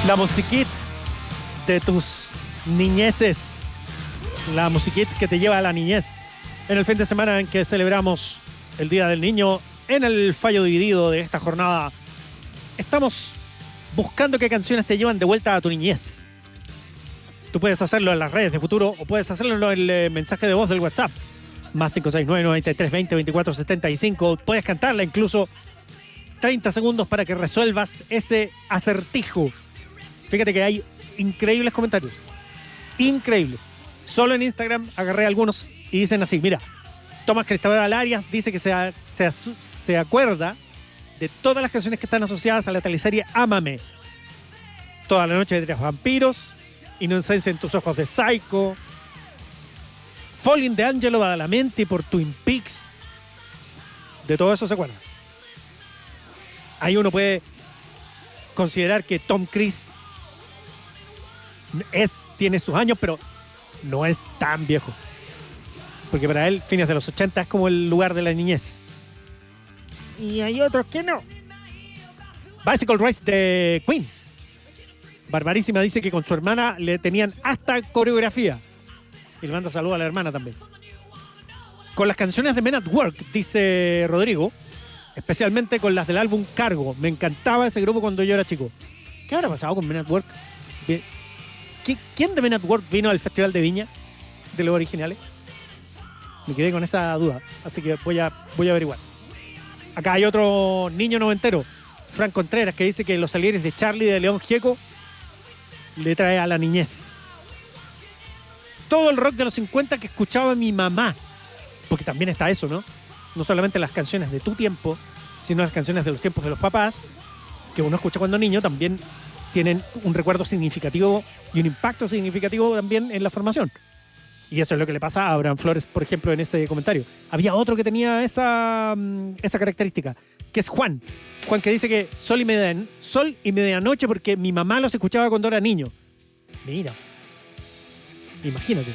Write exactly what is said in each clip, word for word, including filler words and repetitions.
La musiquits de tus niñeces. La musiquits que te lleva a la niñez. En el fin de semana en que celebramos el Día del Niño, en el fallo dividido de esta jornada, estamos buscando qué canciones te llevan de vuelta a tu niñez. Tú puedes hacerlo en las redes de Futuro o puedes hacerlo en el eh, mensaje de voz del WhatsApp. Más cinco seis nueve, nueve tres dos cero, veinticuatro setenta y cinco. Puedes cantarla incluso treinta segundos para que resuelvas ese acertijo. Fíjate que hay increíbles comentarios. Increíbles. Solo en Instagram agarré algunos y dicen así, mira, Tomás Cristóbal Arias dice que se, se, se acuerda de todas las canciones que están asociadas a la teleserie Ámame. Toda la noche de tres vampiros, Inocencia en tus ojos de Psycho, Falling de Angelo Badalamenti por Twin Peaks. De todo eso se acuerda. Ahí uno puede considerar que Tom Cruise es, tiene sus años, pero no es tan viejo. Porque para él, fines de los ochenta es como el lugar de la niñez. Y hay otros que no. Bicycle Race de Queen. Barbarísima dice que con su hermana le tenían hasta coreografía. Y le manda saludos a la hermana también. Con las canciones de Men at Work, dice Rodrigo, especialmente con las del álbum Cargo. Me encantaba ese grupo cuando yo era chico. ¿Qué habrá pasado con Men at Work? ¿Quién de Men at Work vino al Festival de Viña de los originales? Me quedé con esa duda, así que voy a, voy a averiguar. Acá hay otro niño noventero, Frank Contreras, que dice que Los Salieres de Charlie de León Gieco le trae a la niñez. Todo el rock de los cincuenta que escuchaba mi mamá, porque también está eso, ¿no? No solamente las canciones de tu tiempo, sino las canciones de los tiempos de los papás, que uno escucha cuando niño, también tienen un recuerdo significativo y un impacto significativo también en la formación. Y eso es lo que le pasa a Abraham Flores, por ejemplo, en ese comentario. Había otro que tenía esa, esa característica, que es Juan. Juan que dice que Sol y, media, Sol y Medianoche porque mi mamá los escuchaba cuando era niño. Mira. Imagínate.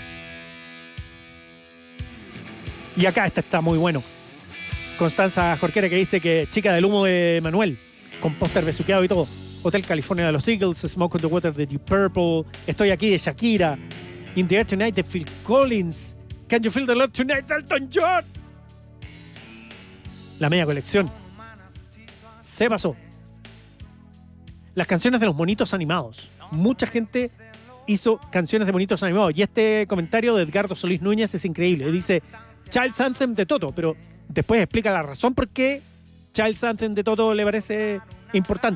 Y acá este está muy bueno. Constanza Jorquera que dice que Chica del Humo de Manuel, con póster besuqueado y todo. Hotel California de los Eagles, Smoke on the Water de Deep Purple, Estoy aquí de Shakira, In the Air Tonight de Phil Collins, Can You Feel the Love Tonight de Elton John. La media colección. Se pasó. Las canciones de los monitos animados. Mucha gente hizo canciones de monitos animados. Y este comentario de Edgardo Solís Núñez es increíble. Dice Child's Anthem de Toto, pero después explica la razón por qué Child's Anthem de Toto le parece importante.